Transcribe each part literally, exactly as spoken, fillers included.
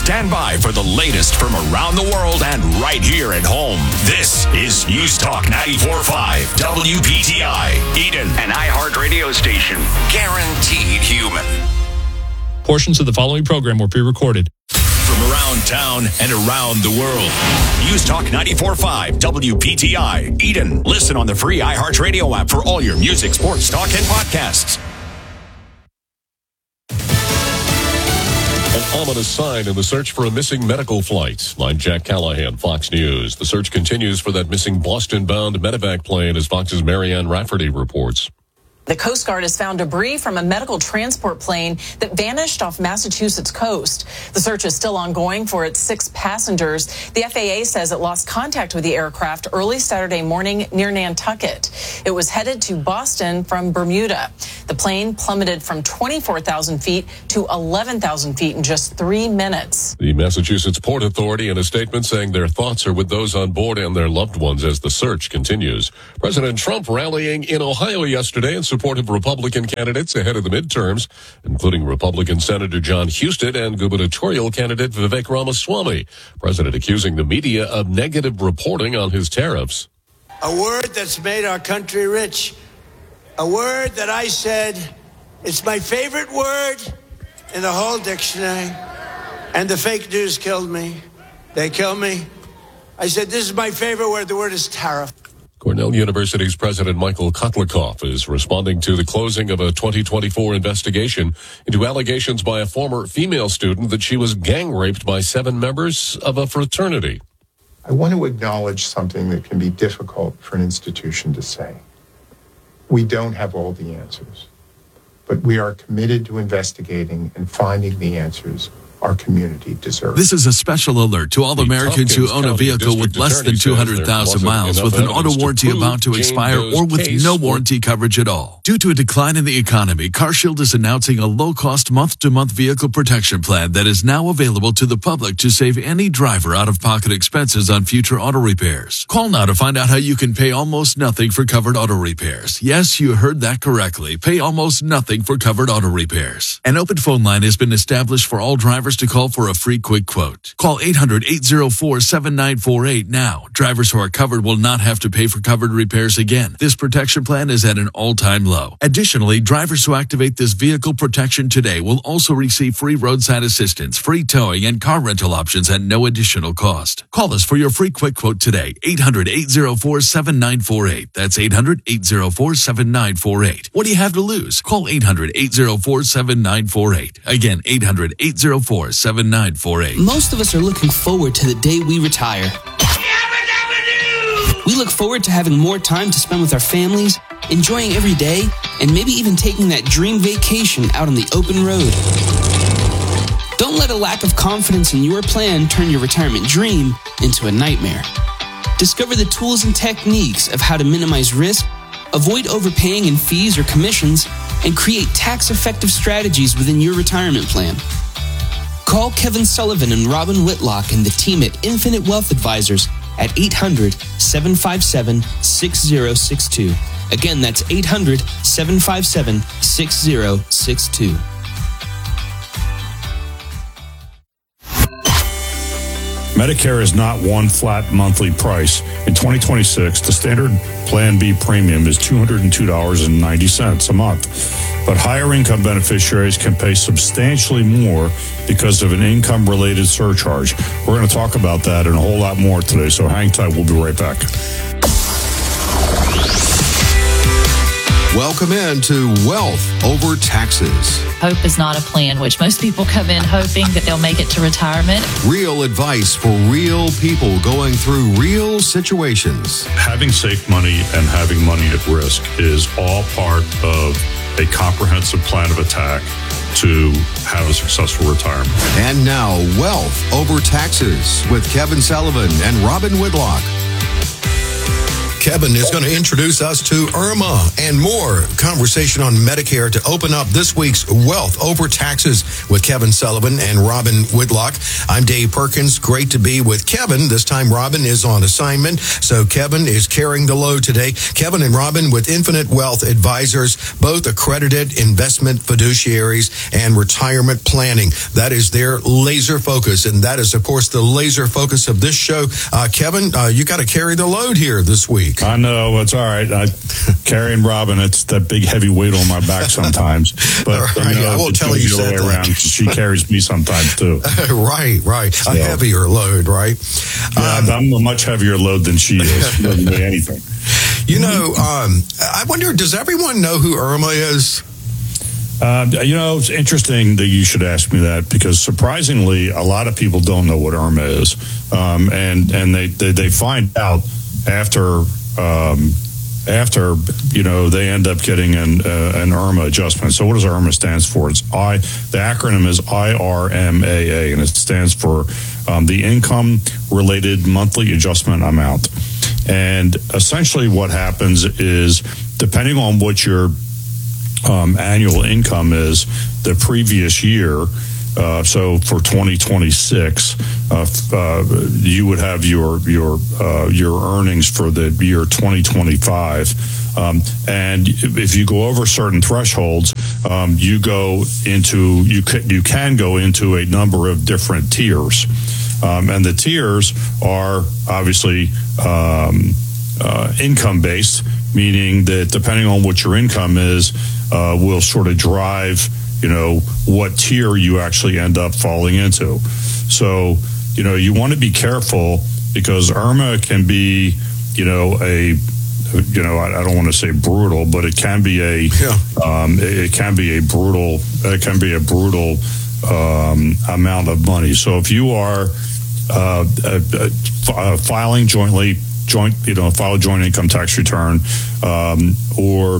Stand by for the latest from around the world and right here at home. This is News Talk ninety-four point five W P T I, Eden, an iHeart radio station. Guaranteed human. Portions of the following program were pre-recorded. From around town and around the world. News Talk ninety-four point five W P T I, Eden. Listen on the free iHeart radio app for all your music, sports, talk, and podcasts. An ominous sign in the search for a missing medical flight. I'm Jack Callahan, Fox News. The search continues for that missing Boston-bound medevac plane, as Fox's Marianne Rafferty reports. The Coast Guard has found debris from a medical transport plane that vanished off Massachusetts coast. The search is still ongoing for its six passengers. The F A A says it lost contact with the aircraft early Saturday morning near Nantucket. It was headed to Boston from Bermuda. The plane plummeted from twenty-four thousand feet to eleven thousand feet in just three minutes. The Massachusetts Port Authority in a statement saying their thoughts are with those on board and their loved ones as the search continues. President Trump rallying in Ohio yesterday in support of Republican candidates ahead of the midterms, including Republican Senator John Husted and gubernatorial candidate Vivek Ramaswamy. President accusing the media of negative reporting on his tariffs. A word that's made our country rich. A word that I said, it's my favorite word in the whole dictionary. And the fake news killed me. They killed me. I said, this is my favorite word. The word is tariff. Cornell University's President Michael Kotlikoff is responding to the closing of a twenty twenty-four investigation into allegations by a former female student that she was gang raped by seven members of a fraternity. I want to acknowledge something that can be difficult for an institution to say. We don't have all the answers, but we are committed to investigating and finding the answers our community deserves. This is a special alert to all The Americans Tompkins who own a County vehicle with District less than Attorney two hundred thousand says there miles wasn't with an enough auto evidence to warranty prove about to Jane expire Doe's or with case no for- warranty coverage at all. Due to a decline in the economy, CarShield is announcing a low-cost month-to-month vehicle protection plan that is now available to the public to save any driver out-of-pocket expenses on future auto repairs. Call now to find out how you can pay almost nothing for covered auto repairs. Yes, you heard that correctly. Pay almost nothing for covered auto repairs. An open phone line has been established for all drivers to call for a free quick quote. Call eight hundred, eight oh four, seven nine four eight now. Drivers who are covered will not have to pay for covered repairs again. This protection plan is at an all-time low. Additionally, drivers who activate this vehicle protection today will also receive free roadside assistance, free towing, and car rental options at no additional cost. Call us for your free quick quote today. eight hundred, eight oh four, seven nine four eight. That's eight hundred, eight oh four, seven nine four eight. What do you have to lose? Call eight hundred, eight oh four, seven nine four eight. Again, eight hundred, eight oh four, seven nine four eight. Most of us are looking forward to the day we retire. We look forward to having more time to spend with our families, enjoying every day, and maybe even taking that dream vacation out on the open road. Don't let a lack of confidence in your plan turn your retirement dream into a nightmare. Discover the tools and techniques of how to minimize risk, avoid overpaying in fees or commissions, and create tax-effective strategies within your retirement plan. Call Kevin Sullivan and Robin Whitlock and the team at Infinite Wealth Advisors at eight hundred, seven five seven, six oh six two. Again, that's eight hundred, seven five seven, six oh six two. Medicare is not one flat monthly price. In twenty twenty-six, the standard Plan B premium is two hundred two dollars and ninety cents a month. But higher income beneficiaries can pay substantially more because of an income-related surcharge. We're going to talk about that and a whole lot more today, so hang tight. We'll be right back. Welcome in to Wealth Over Taxes. Hope is not a plan, which most people come in hoping that they'll make it to retirement. Real advice for real people going through real situations. Having safe money and having money at risk is all part of a comprehensive plan of attack to have a successful retirement. And now, Wealth Over Taxes with Kevin Sullivan and Robin Whitlock. Kevin is going to introduce us to Irma and more. Conversation on Medicare to open up this week's Wealth Over Taxes with Kevin Sullivan and Robin Whitlock. I'm Dave Perkins. Great to be with Kevin. This time Robin is on assignment, so Kevin is carrying the load today. Kevin and Robin with Infinite Wealth Advisors, both accredited investment fiduciaries and retirement planning. That is their laser focus, and that is, of course, the laser focus of this show. Uh, Kevin, uh, you got to carry the load here this week. I know, it's all right. I, carrying Robin, it's that big heavy weight on my back sometimes. But right, you know, I will tell you the other way that. around. She carries me sometimes too. right, right. So, a heavier load, right? Yeah, um, I'm a much heavier load than she is. She doesn't weigh anything. You know, um, I wonder, does everyone know who Irma is? Uh, you know, it's interesting that you should ask me that, because surprisingly, a lot of people don't know what Irma is. Um, and and they, they, they find out after, um, after you know, they end up getting an, uh, an Irma adjustment. So what does Irma stands for? It's I. The acronym is I R M A A, and it stands for um, the Income Related Monthly Adjustment Amount. And essentially what happens is, depending on what your um, annual income is the previous year, uh, so for twenty twenty-six, uh, uh, you would have your your uh, your earnings for the year twenty twenty-five. Um, and if you go over certain thresholds, um, you go into you can, you can go into a number of different tiers. Um, and the tiers are obviously um, uh, income-based, meaning that depending on what your income is, uh, will sort of drive, you know, what tier you actually end up falling into. So, you know, you want to be careful, because Irma can be, you know, a, you know, I, I don't want to say brutal, but it can be a, yeah. um, it, it can be a brutal, it can be a brutal um, amount of money. So if you are Uh, uh, uh, filing jointly, joint, you know, file a joint income tax return, um, or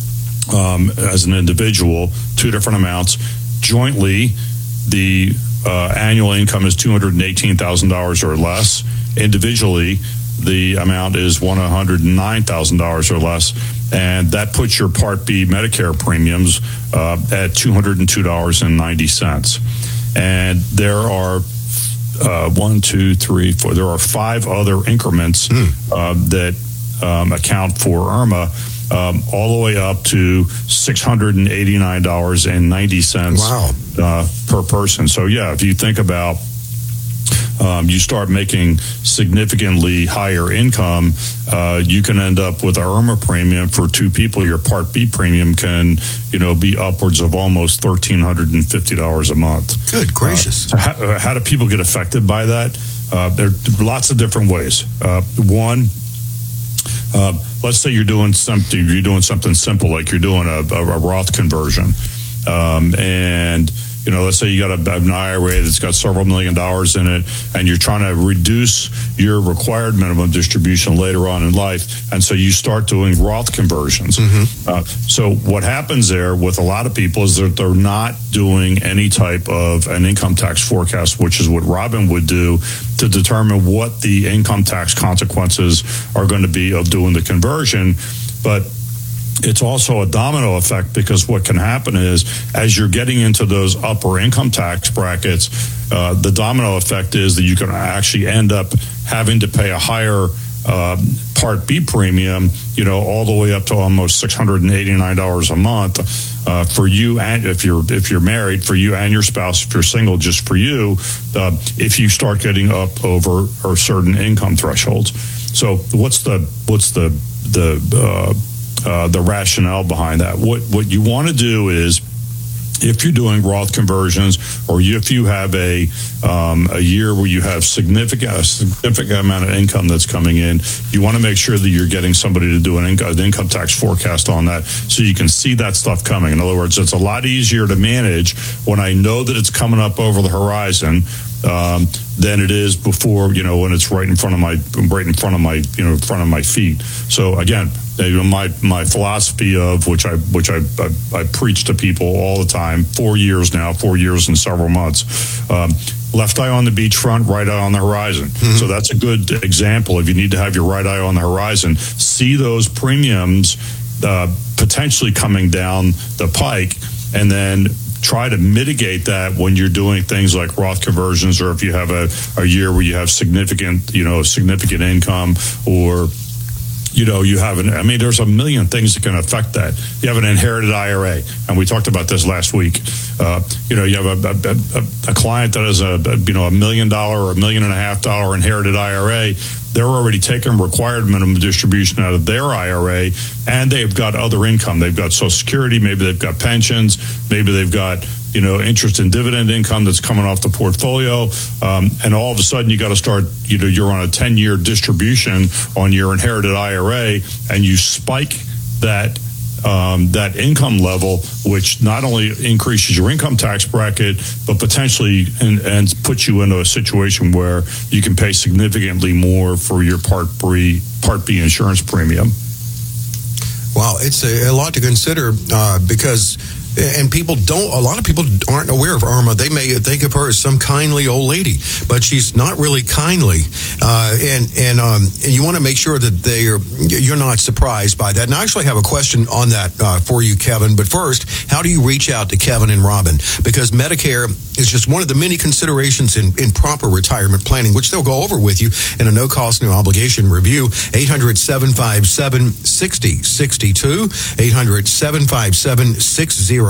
um, as an individual, two different amounts. Jointly, the uh, annual income is two hundred eighteen thousand dollars or less. Individually, the amount is one hundred nine thousand dollars or less, and that puts your Part B Medicare premiums uh, at two hundred two dollars and ninety cents. And there are Uh, one, two, three, four. There are five other increments mm. uh, that um, account for Irma, um, all the way up to six hundred eighty-nine dollars and ninety cents wow. uh, per person. So, yeah, if you think about um, you start making significantly higher income, uh, you can end up with an Irma premium for two people. Your Part B premium can, you know, be upwards of almost one thousand three hundred fifty dollars a month. Good gracious. Uh, so how, how do people get affected by that? Uh, there are lots of different ways. Uh, one, uh, let's say you're doing something, you're doing something simple, like you're doing a, a, a Roth conversion. Um, and You know, let's say you got a, an I R A that's got several million dollars in it, and you're trying to reduce your required minimum distribution later on in life, and so you start doing Roth conversions. Mm-hmm. Uh, so what happens there with a lot of people is that they're not doing any type of an income tax forecast, which is what Robin would do to determine what the income tax consequences are going to be of doing the conversion. But it's also a domino effect, because what can happen is, as you're getting into those upper income tax brackets, uh, the domino effect is that you can actually end up having to pay a higher uh, Part B premium, you know, all the way up to almost six hundred eighty-nine dollars a month uh, for you, and if you're if you're married, for you and your spouse. If you're single, just for you. Uh, if you start getting up over or certain income thresholds. So what's the what's the the uh, Uh, the rationale behind that? What what you want to do is, if you're doing Roth conversions, or you, if you have a um, a year where you have significant a significant amount of income that's coming in, you want to make sure that you're getting somebody to do an income, an income tax forecast on that, so you can see that stuff coming. In other words, it's a lot easier to manage when I know that it's coming up over the horizon um, than it is before, you know, when it's right in front of my right in front of my you know in front of my feet. So again, you know, my my philosophy of which I which I, I I preach to people all the time. Four years now, four years and several months. Um, left eye on the beachfront, right eye on the horizon. Mm-hmm. So that's a good example. If you need to have your right eye on the horizon, see those premiums uh, potentially coming down the pike, and then try to mitigate that when you're doing things like Roth conversions, or if you have a, a year where you have significant, you know, significant income, or, you know, you have an, I mean, there's a million things that can affect that. You have an inherited I R A, and we talked about this last week. Uh, you know, you have a, a, a client that has a, a, you know, a million dollar or a million and a half dollar inherited I R A. They're already taking required minimum distribution out of their I R A, and they've got other income. They've got Social Security, maybe they've got pensions, maybe they've got, you know, interest and dividend income that's coming off the portfolio, um, and all of a sudden you got to start, you know, you're on a ten-year distribution on your inherited I R A, and you spike that um, that income level, which not only increases your income tax bracket, but potentially and, and puts you into a situation where you can pay significantly more for your Part B, Part B insurance premium. Wow, it's a, a lot to consider uh, because... And people don't, a lot of people aren't aware of Irma. They may think of her as some kindly old lady, but she's not really kindly. Uh, and and um, and you want to make sure that they are, you're not surprised by that. And I actually have a question on that uh, for you, Kevin. But first, how do you reach out to Kevin and Robin? Because Medicare is just one of the many considerations in, in proper retirement planning, which they'll go over with you in a no-cost, no-obligation review. eight hundred, seven five seven, six zero six two, eight hundred, seven five seven, six zero